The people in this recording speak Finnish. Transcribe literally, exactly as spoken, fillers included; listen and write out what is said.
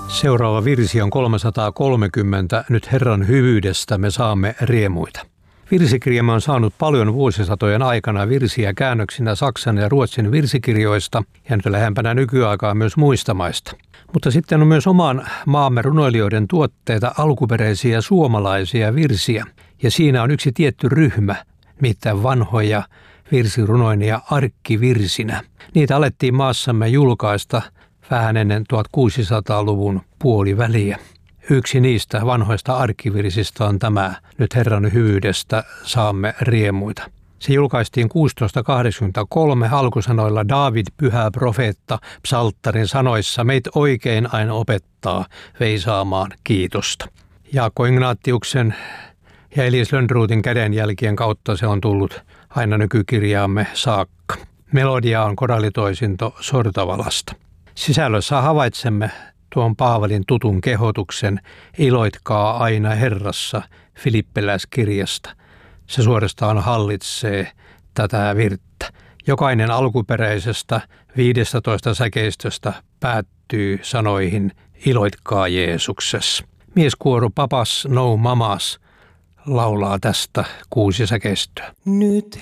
Seuraava virsi on kolmesataakolmekymmentä. Nyt Herran hyvyydestä me saamme riemuita. Virsikirjamme on saanut paljon vuosisatojen aikana virsiä käännöksinä Saksan ja Ruotsin virsikirjoista ja nyt lähempänä nykyaikaa myös muista maista. Mutta sitten on myös oman maamme runoilijoiden tuotteita alkuperäisiä suomalaisia virsiä. Ja siinä on yksi tietty ryhmä, nimittäin vanhoja virsirunoinia arkkivirsinä. Niitä alettiin maassamme julkaista vähän ennen tuhatkuusisataaluvun puoliväliä. Yksi niistä vanhoista arkkivirsistä on tämä Nyt Herran hyvyydestä saamme riemuita. Se julkaistiin kuusitoistasataakahdeksankymmentäkolme alkusanoilla Daavid, pyhä profeetta, psalttarin sanoissa meit oikein aina opettaa veisaamaan kiitosta. Jaakko Ignatiuksen ja Elias Lönnrotin kädenjälkien kautta se on tullut aina nykykirjaamme saakka. Melodia on korallitoisinto Sortavalasta. Sisällössä havaitsemme tuon Paavalin tutun kehotuksen iloitkaa aina Herrassa Filippiläiskirjasta. Se suorastaan hallitsee tätä virttä. Jokainen alkuperäisestä viidestätoista säkeistöstä päättyy sanoihin iloitkaa Jeesuksessa. Mieskuoro Papas No Mamas laulaa tästä kuusi säkeistöä. Nyt